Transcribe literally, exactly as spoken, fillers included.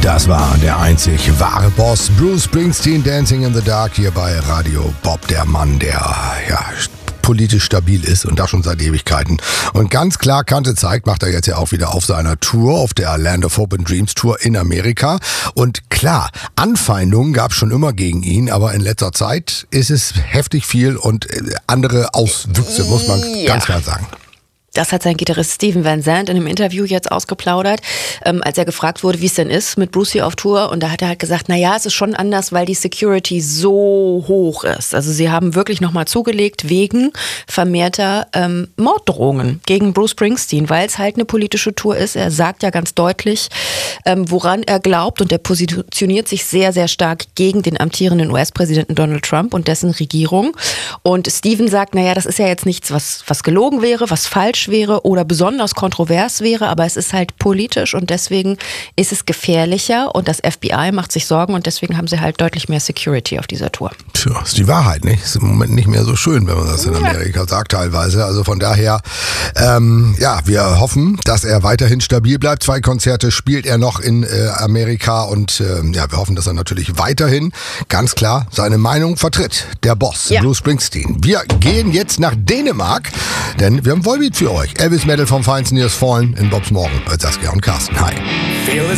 Das war der einzig wahre Boss, Bruce Springsteen, Dancing in the Dark, hier bei Radio Bob, der Mann, der ja politisch stabil ist und das schon seit Ewigkeiten. Und ganz klar Kante zeigt, macht er jetzt ja auch wieder auf seiner Tour, auf der Land of Hope and Dreams Tour in Amerika. Und klar, Anfeindungen gab es schon immer gegen ihn, aber in letzter Zeit ist es heftig viel und andere Auswüchse, muss man ja. ganz klar sagen. Das hat sein Gitarrist Steven Van Zandt in einem Interview jetzt ausgeplaudert, ähm, als er gefragt wurde, wie es denn ist mit Brucey auf Tour. Und da hat er halt gesagt, na ja, es ist schon anders, weil die Security so hoch ist. Also sie haben wirklich nochmal zugelegt wegen vermehrter ähm, Morddrohungen gegen Bruce Springsteen, weil es halt eine politische Tour ist. Er sagt ja ganz deutlich, ähm, woran er glaubt, und er positioniert sich sehr, sehr stark gegen den amtierenden U S-Präsidenten Donald Trump und dessen Regierung. Und Steven sagt, naja, das ist ja jetzt nichts, was, was gelogen wäre, was falsch wäre oder besonders kontrovers wäre, aber es ist halt politisch und deswegen ist es gefährlicher und das F B I macht sich Sorgen und deswegen haben sie halt deutlich mehr Security auf dieser Tour. Tja, ist die Wahrheit, nicht? Ist im Moment nicht mehr so schön, wenn man das in Amerika ja. sagt teilweise. Also von daher, ähm, ja, wir hoffen, dass er weiterhin stabil bleibt. Zwei Konzerte spielt er noch in äh, Amerika und äh, ja, wir hoffen, dass er natürlich weiterhin ganz klar seine Meinung vertritt. Der Boss, ja. Bruce Springsteen. Wir gehen jetzt nach Dänemark, denn wir haben Volbeat für euch. Elvis Metal vom Feinsten, hier ist Fallen in Bobs Morgen bei Saskia und Carsten. Hi.